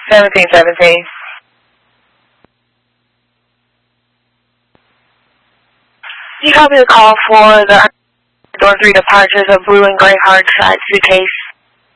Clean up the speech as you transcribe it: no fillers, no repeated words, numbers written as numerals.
1717. You copy the call for the door 3 departures of blue and gray hard side suitcase